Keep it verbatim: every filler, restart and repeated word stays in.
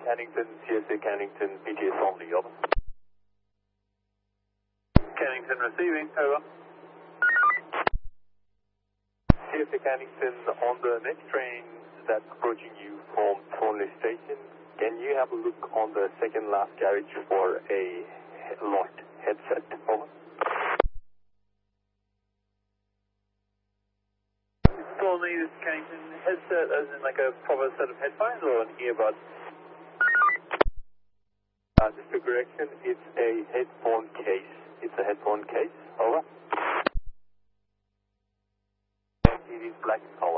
Cannington, C S A Cannington, B T S only, over. Cannington receiving, over. C S A Cannington, on the next train that's approaching you from Thornley Station, can you have a look on the second last carriage for a lost headset, over? Thornley, this is Cannington. Headset as in like a proper set of headphones or an earbud? Uh, just a correction, it's a headphone case. It's a headphone case, over. It is black and color.